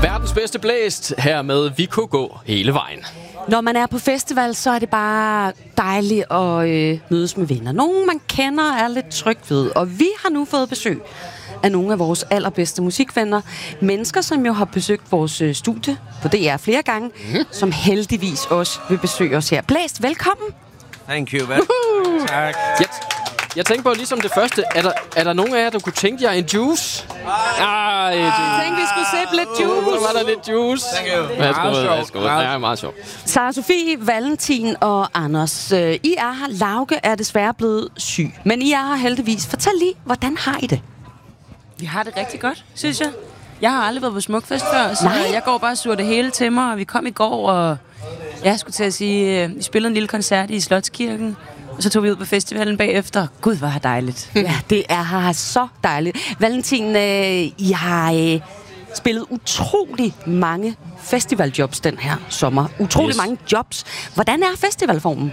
Verdens bedste blæst her med Vi kunne gå hele vejen. Når man er på festival, så er det bare dejligt at mødes med venner. Nogen, man kender, er lidt tryg ved. Og vi har nu fået besøg af nogle af vores allerbedste musikvenner. Mennesker, som jo har besøgt vores studie på DR flere gange, som heldigvis også vil besøge os her. Blæst, velkommen. Thank you, man. Tak. Jeg tænker på ligesom det første. Er der nogen af jer, der kunne tænke jer en juice? Jeg tænkte, vi skulle sætte lidt juice. Så var der lidt juice. Thank you. Værsgo. Ja, meget sjovt. Sara Sofie, Valentin og Anders. I er her. Lauke er desværre blevet syg. Men I er her heldigvis. Fortæl lige, hvordan har I det? Vi har det rigtig godt, synes jeg. Jeg har aldrig været på Smukfest før, så jeg går bare og suger det hele til mig. Vi kom i går, og jeg skulle til at sige, vi spillede en lille koncert i Slotskirken. Og så tog vi ud på festivalen bagefter. Gud, hvor dejligt. Ja, det er her så dejligt. Valentin, I har spillet utrolig mange festivaljobs den her sommer. Utrolig mange jobs. Hvordan er festivalformen?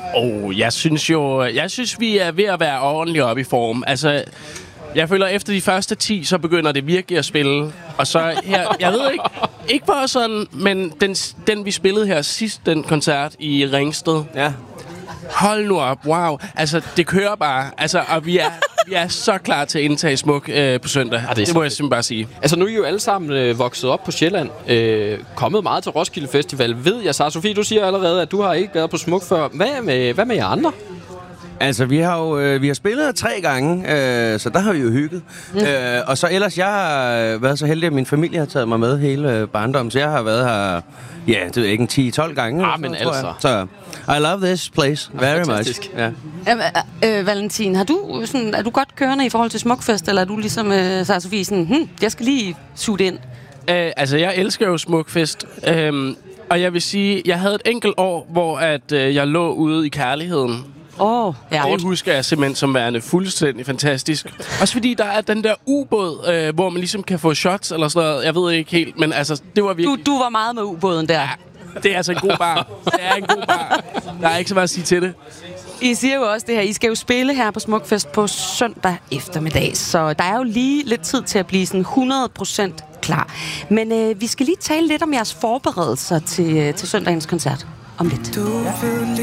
Jeg synes, vi er ved at være ordentligt oppe i form. Altså, jeg føler, efter de første 10, så begynder det virkelig at spille. Og så her, jeg ved ikke bare sådan, men den vi spillede her sidst, den koncert i Ringsted. Ja. Hold nu op, wow. Altså, det kører bare. Altså, og vi er så klar til at indtage Smuk på søndag. Det må jeg simpelthen bare sige. Altså, nu er I jo alle sammen vokset op på Sjælland. Kommet meget til Roskilde Festival. Ved jeg, Sara Sofie, du siger allerede, at du har ikke været på Smuk før. Hvad med jer andre? Altså, vi har spillet 3 gange, så der har vi jo hygget. Og så ellers, jeg har været så heldig, at min familie har taget mig med hele barndommen. Så jeg har været her, det ved jeg ikke, 10-12 gange. Men altså. Så I love this place very much. Ja. Valentin, er du godt kørende i forhold til Smukfest, eller er du ligesom Sara Sofie sådan, jeg skal lige suge det ind? Altså, jeg elsker jo Smukfest. Og jeg vil sige, jeg havde et enkelt år, hvor at jeg lå ude i kærligheden. Det husker jeg simpelthen som værende fuldstændig fantastisk. Også fordi der er den der ubåd, hvor man ligesom kan få shots eller sådan noget. Jeg ved ikke helt, men altså, det var virkelig... Du var meget med ubåden der. Ja, det er altså en god bar. Det er en god bar. Der er ikke så meget at sige til det. I siger jo også det her, I skal jo spille her på Smukfest på søndag eftermiddag. Så der er jo lige lidt tid til at blive sådan 100% klar. Men vi skal lige tale lidt om jeres forberedelser til søndagens koncert om lidt.